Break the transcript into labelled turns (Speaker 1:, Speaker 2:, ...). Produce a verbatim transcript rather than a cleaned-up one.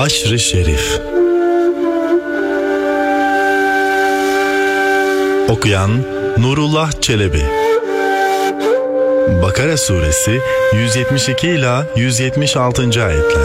Speaker 1: Haşr-ı Şerif. Okuyan Nurullah Çelebi. Bakara Suresi yüz yetmiş iki ila yüz yetmiş altıncı ayetler.